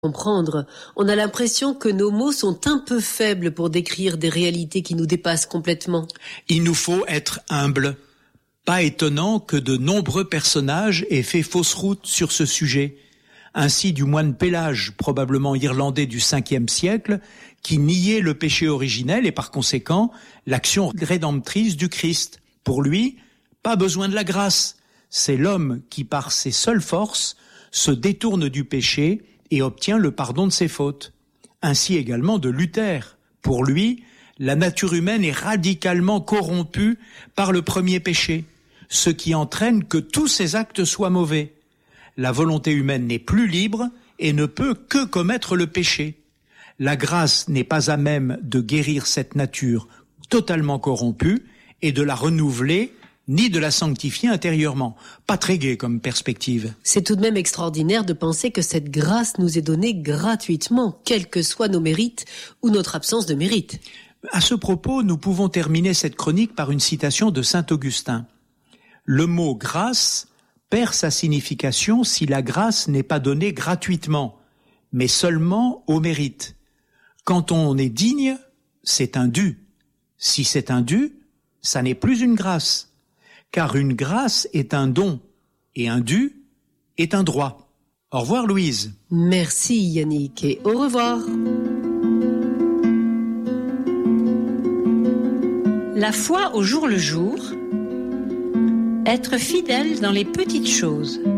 Comprendre. On a l'impression que nos mots sont un peu faibles pour décrire des réalités qui nous dépassent complètement. Il nous faut être humbles. Pas étonnant que de nombreux personnages aient fait fausse route sur ce sujet. Ainsi du moine Pélage, probablement irlandais du 5e siècle, qui niait le péché originel et par conséquent l'action rédemptrice du Christ. Pour lui, pas besoin de la grâce. C'est l'homme qui, par ses seules forces, se détourne du péché et obtient le pardon de ses fautes. Ainsi également de Luther. Pour lui, la nature humaine est radicalement corrompue par le premier péché, ce qui entraîne que tous ses actes soient mauvais. La volonté humaine n'est plus libre et ne peut que commettre le péché. La grâce n'est pas à même de guérir cette nature totalement corrompue et de la renouveler ni de la sanctifier intérieurement. Pas très gai comme perspective. C'est tout de même extraordinaire de penser que cette grâce nous est donnée gratuitement, quels que soient nos mérites ou notre absence de mérite. À ce propos, nous pouvons terminer cette chronique par une citation de saint Augustin. Le mot grâce perd sa signification si la grâce n'est pas donnée gratuitement, mais seulement au mérite. Quand on est digne, c'est un dû. Si c'est un dû, ça n'est plus une grâce. Car une grâce est un don, et un dû est un droit. Au revoir Louise. Merci Yannick, et au revoir. La foi au jour le jour, être fidèle dans les petites choses.